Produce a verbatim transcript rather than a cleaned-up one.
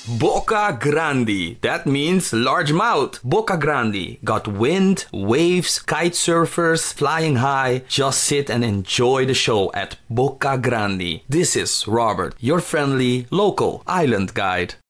Boca Grande. That means large mouth. Boca Grande. Got wind, waves, kite surfers, flying high. Just sit and enjoy the show at Boca Grande. This is Robert, your friendly local island guide.